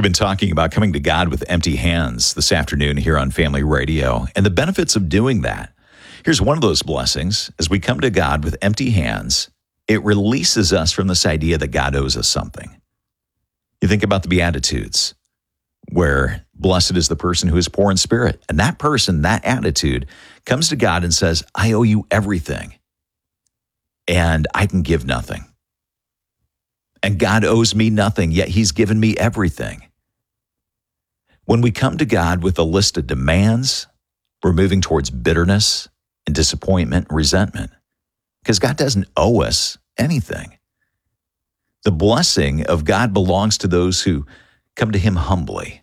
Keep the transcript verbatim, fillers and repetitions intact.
We've been talking about coming to God with empty hands this afternoon here on Family Radio and the benefits of doing that. Here's one of those blessings. As we come to God with empty hands, it releases us from this idea that God owes us something. You think about the Beatitudes, where blessed is the person who is poor in spirit. And that person, that attitude, comes to God and says, I owe you everything, and I can give nothing. And God owes me nothing, yet he's given me everything. When we come to God with a list of demands, we're moving towards bitterness and disappointment and resentment, because God doesn't owe us anything. The blessing of God belongs to those who come to him humbly,